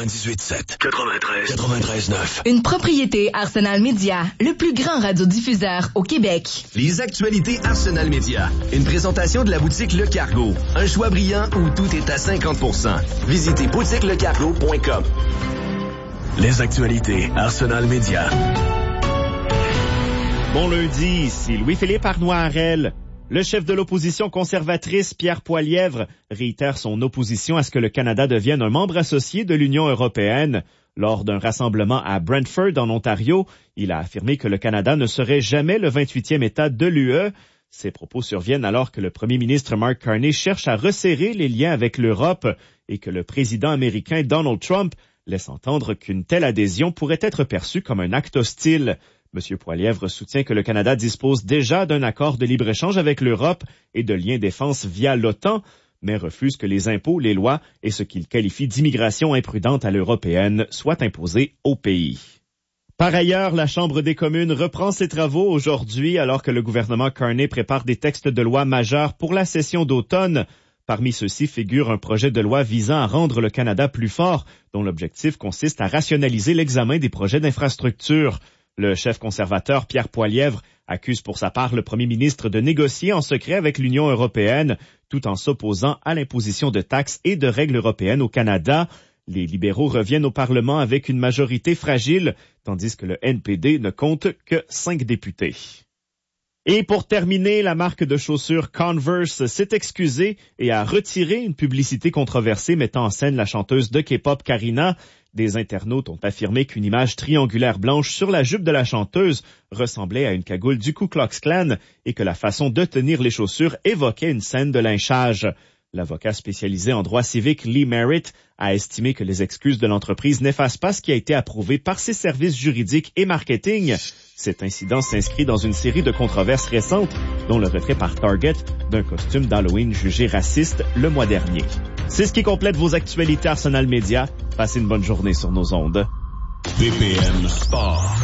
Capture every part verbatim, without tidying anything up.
quatre-vingt-dix-huit sept. quatre-vingt-treize. quatre-vingt-treize neuf. Une propriété Arsenal Média, le plus grand radiodiffuseur au Québec. Les actualités Arsenal Média. Une présentation de la boutique Le Cargo. Un choix brillant où tout est à cinquante pour cent. Visitez boutique le cargo point com. Les actualités Arsenal Média. Bon lundi, ici Louis-Philippe Arnois-Harel. Le chef de l'opposition conservatrice, Pierre Poilievre, réitère son opposition à ce que le Canada devienne un membre associé de l'Union européenne. Lors d'un rassemblement à Brantford, en Ontario, il a affirmé que le Canada ne serait jamais le vingt-huitième État de l'U E. Ces propos surviennent alors que le premier ministre Mark Carney cherche à resserrer les liens avec l'Europe et que le président américain Donald Trump laisse entendre qu'une telle adhésion pourrait être perçue comme un acte hostile. M. Poilievre soutient que le Canada dispose déjà d'un accord de libre-échange avec l'Europe et de liens défense via l'OTAN, mais refuse que les impôts, les lois et ce qu'il qualifie d'immigration imprudente à l'européenne soient imposés au pays. Par ailleurs, la Chambre des communes reprend ses travaux aujourd'hui alors que le gouvernement Carney prépare des textes de loi majeurs pour la session d'automne. Parmi ceux-ci figure un projet de loi visant à rendre le Canada plus fort, dont l'objectif consiste à rationaliser l'examen des projets d'infrastructure. Le chef conservateur Pierre Poilievre accuse pour sa part le premier ministre de négocier en secret avec l'Union européenne, tout en s'opposant à l'imposition de taxes et de règles européennes au Canada. Les libéraux reviennent au Parlement avec une majorité fragile, tandis que le N P D ne compte que cinq députés. Et pour terminer, la marque de chaussures Converse s'est excusée et a retiré une publicité controversée mettant en scène la chanteuse de K-pop Karina. Des internautes ont affirmé qu'une image triangulaire blanche sur la jupe de la chanteuse ressemblait à une cagoule du Ku Klux Klan et que la façon de tenir les chaussures évoquait une scène de lynchage. L'avocat spécialisé en droit civique Lee Merritt a estimé que les excuses de l'entreprise n'effacent pas ce qui a été approuvé par ses services juridiques et marketing. Cet incident s'inscrit dans une série de controverses récentes, dont le retrait par Target d'un costume d'Halloween jugé raciste le mois dernier. C'est ce qui complète vos actualités Arsenal Média. Passez une bonne journée sur nos ondes. B P M Sport.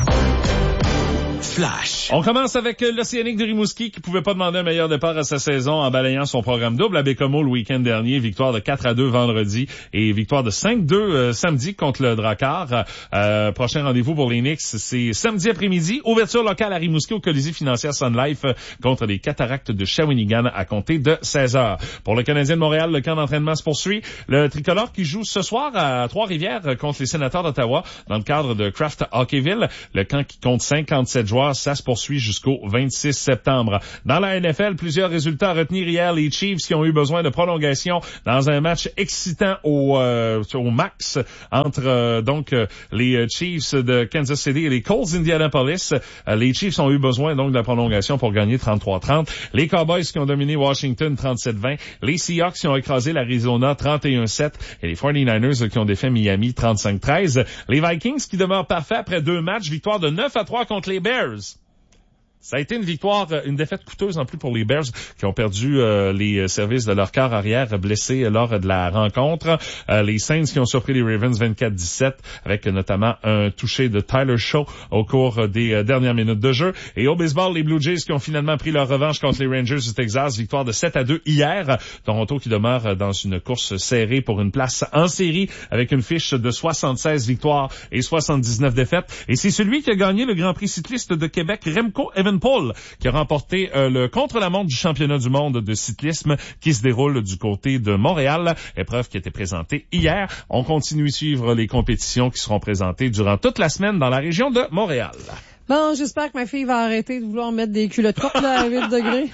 Flash. On commence avec l'Océanique de Rimouski qui pouvait pas demander un meilleur départ à sa saison en balayant son programme double à Bécomo le week-end dernier. Victoire de quatre à deux vendredi et victoire de cinq deux euh, samedi contre le Drakkar. Euh, prochain rendez-vous pour les Knicks, c'est samedi après-midi. Ouverture locale à Rimouski au Colisée financière Sun Life contre les Cataractes de Shawinigan à compter de seize heures. Pour le Canadien de Montréal, le camp d'entraînement se poursuit. Le tricolore qui joue ce soir à Trois-Rivières contre les Sénateurs d'Ottawa dans le cadre de Kraft Hockeyville. Le camp qui compte cinquante-sept joueurs, ça se poursuit jusqu'au vingt-six septembre. Dans la N F L, plusieurs résultats à retenir hier. Les Chiefs qui ont eu besoin de prolongation dans un match excitant au, euh, au max entre euh, donc euh, les Chiefs de Kansas City et les Colts d'Indianapolis. Euh, les Chiefs ont eu besoin donc de la prolongation pour gagner trente-trois trente. Les Cowboys qui ont dominé Washington trente-sept vingt. Les Seahawks qui ont écrasé l'Arizona trente et un sept. Et les forty-niners qui ont défait Miami trente-cinq treize. Les Vikings qui demeurent parfaits après deux matchs. Victoire de neuf à trois contre les Bears. Ça a été une victoire, une défaite coûteuse en plus pour les Bears qui ont perdu euh, les services de leur quart arrière blessés lors de la rencontre. Euh, les Saints qui ont surpris les Ravens vingt-quatre dix-sept avec notamment un touché de Tyler Shaw au cours des euh, dernières minutes de jeu. Et au baseball, les Blue Jays qui ont finalement pris leur revanche contre les Rangers du Texas. Victoire de sept à deux hier. Toronto qui demeure dans une course serrée pour une place en série avec une fiche de soixante-seize victoires et soixante-dix-neuf défaites. Et c'est celui qui a gagné le Grand Prix cycliste de Québec, Remco Evenepoel, qui a remporté euh, le contre-la-montre du championnat du monde de cyclisme qui se déroule du côté de Montréal. Épreuve qui a été présentée hier. On continue à suivre les compétitions qui seront présentées durant toute la semaine dans la région de Montréal. Bon, j'espère que ma fille va arrêter de vouloir mettre des culottes courtes là, à huit degrés.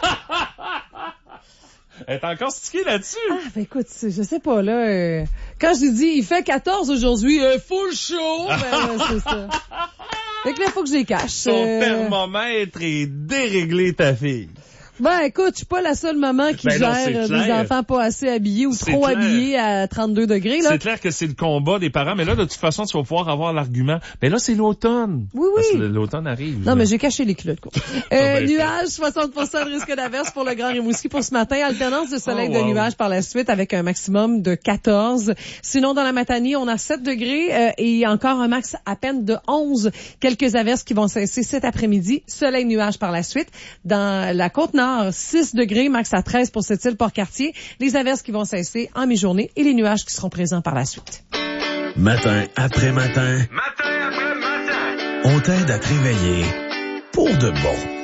Elle est encore stickée là-dessus. Ah, ben écoute, je sais pas, là. Euh, quand je lui dis, il fait quatorze aujourd'hui, euh, full show, ben euh, c'est ça. Fait que là, il faut que je les cache. Son euh... thermomètre est déréglé, ta fille. Ben, écoute, je suis pas la seule maman qui ben non, gère des enfants pas assez habillés ou c'est trop clair. habillés à trente-deux degrés, là. C'est clair que c'est le combat des parents, mais là, de toute façon, tu vas pouvoir avoir l'argument. Mais là, c'est l'automne. Oui, oui. Parce que l'automne arrive. Non, là. mais j'ai caché les culottes, quoi. euh, nuages, soixante pour cent de risque d'averse pour le Grand Rimouski pour ce matin. Alternance de soleil oh, wow. de nuages par la suite avec un maximum de quatorze. Sinon, dans la Matanie, on a sept degrés euh, et encore un max à peine de onze. Quelques averses qui vont cesser cet après-midi. Soleil nuages par la suite. Dans la Côte-Nord, six degrés, max à treize pour cette île Port-Cartier. Les averses qui vont cesser en mi-journée et les nuages qui seront présents par la suite. Matin après matin. Matin après matin. On t'aide à te réveiller pour de bon.